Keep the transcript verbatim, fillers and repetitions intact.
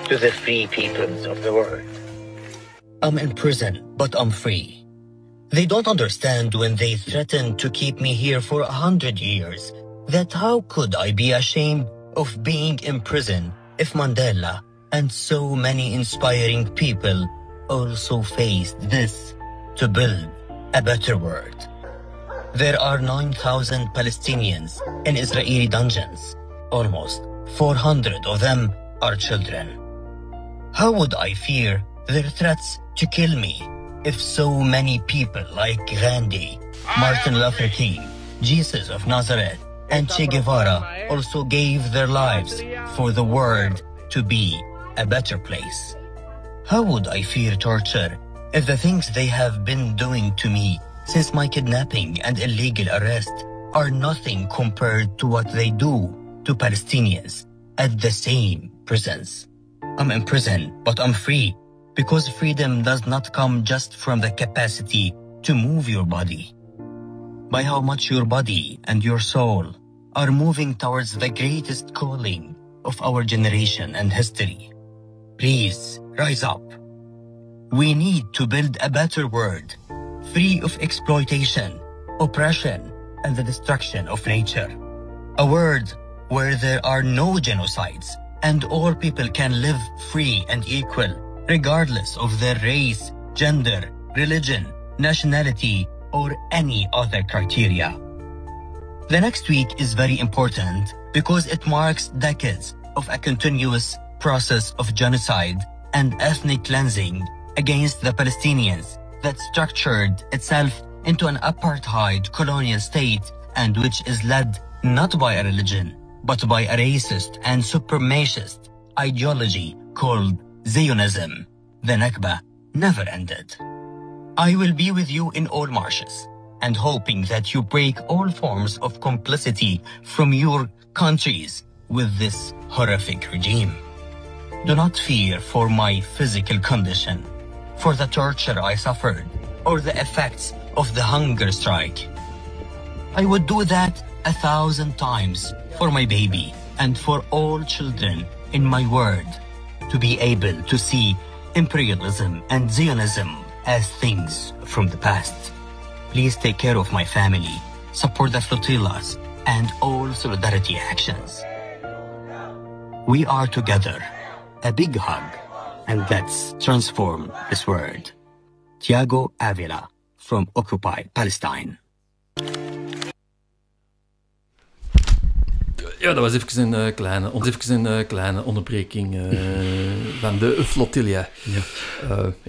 to the free peoples of the world. I'm in prison, but I'm free. They don't understand when they threaten to keep me here for a hundred years, that how could I be ashamed of being in prison if Mandela and so many inspiring people also faced this to build a better world. There are nine thousand Palestinians in Israeli dungeons. Almost four hundred of them are children. How would I fear their threats to kill me if so many people like Gandhi, Martin Luther King, Jesus of Nazareth, and Che Guevara also gave their lives for the world to be a better place? How would I fear torture if the things they have been doing to me since my kidnapping and illegal arrest are nothing compared to what they do to Palestinians at the same prisons? I'm in prison, but I'm free, because freedom does not come just from the capacity to move your body, by how much your body and your soul are moving towards the greatest calling of our generation and history. Please, rise up. We need to build a better world, free of exploitation, oppression, and the destruction of nature. A world where there are no genocides and all people can live free and equal, regardless of their race, gender, religion, nationality, or any other criteria. The next week is very important because it marks decades of a continuous process of genocide and ethnic cleansing against the Palestinians that structured itself into an apartheid colonial state, and which is led not by a religion, but by a racist and supremacist ideology called Zionism. The Nakba never ended. I will be with you in all marches, and hoping that you break all forms of complicity from your countries with this horrific regime. Do not fear for my physical condition, for the torture I suffered, or the effects of the hunger strike. I would do that a thousand times for my baby and for all children in my world to be able to see imperialism and Zionism as things from the past. Please take care of my family, support the flotillas, and all solidarity actions. We are together. A big hug, and let's transform this world. Tiago Avila from Occupy Palestine. Ja, dat was even een uh, kleine, even een uh, kleine onderbreking uh, van de flotilla. Ja. Uh,